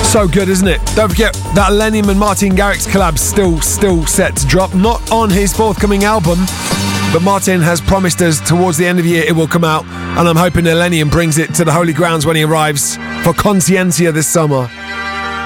So good, isn't it? Don't forget that Illenium and Martin Garrix collab still set to drop. Not on his forthcoming album, but Martin has promised us towards the end of the year it will come out, and I'm hoping Illenium brings it to the Holy Grounds when he arrives for Conscientia this summer.